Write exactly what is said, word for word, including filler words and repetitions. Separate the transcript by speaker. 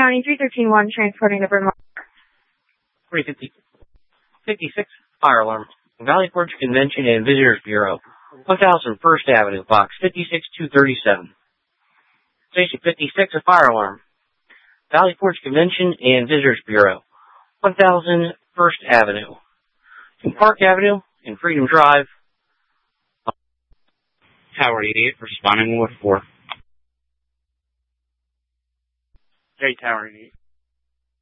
Speaker 1: County, three thirteen one, transporting the Bryn Mawr.
Speaker 2: three fifty, fifty-six, fire alarm. Valley Forge Convention and Visitors Bureau. one thousand First Avenue, box fifty-six two thirty-seven. Station fifty-six, a fire alarm. Valley Forge Convention and Visitors Bureau. one thousand First Avenue. In Park Avenue, in Freedom Drive.
Speaker 3: Tower eighty-eight, responding with four.
Speaker 4: J Tower eighty-eight.